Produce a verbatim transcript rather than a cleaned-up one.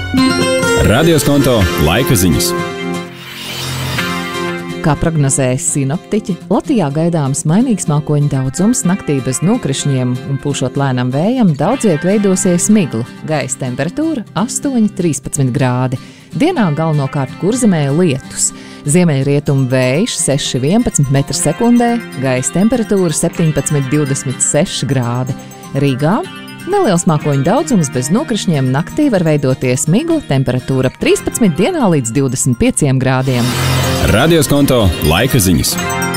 Radioskonto laika ziņas. Kā prognozēja sinoptiķi, Latvijā gaidāms mainīgs mākoņu daudzums, naktī bez nokrišņiem un pūšot lēnam vējam daudz viet veidosies migla. Gaisa temperatūra astoņi līdz trīspadsmit grādi. Dienā galvenokārt kurzemē lietus. Ziemeļrietumu vējš seši līdz vienpadsmit metri sekundē, gaisa temperatūra septiņpadsmit līdz divdesmit seši grādi. Rīgā neliels mākoņu daudzums bez nokrišņiem, naktī var veidoties migla, temperatūra ap trīspadsmit, dienā līdz divdesmit pieciem grādiem. Radioskonto laika ziņas.